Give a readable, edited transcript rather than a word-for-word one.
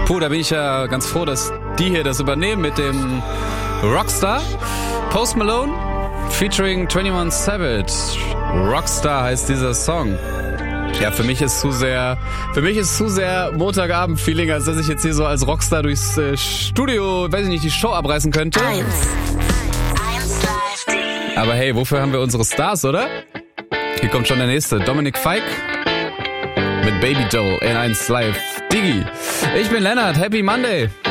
Puh, da bin ich ja ganz froh, dass die hier das übernehmen mit dem Rockstar. Post Malone featuring 21 Savage. Rockstar heißt dieser Song. Ja, für mich ist zu sehr Montagabend-Feeling, als dass ich jetzt hier so als Rockstar durchs Studio, weiß ich nicht, die Show abreißen könnte. Aber hey, wofür haben wir unsere Stars, oder? Hier kommt schon der nächste. Dominic Fike mit Baby Joe in 1 Live. Diggi. Ich bin Lennart. Happy Monday.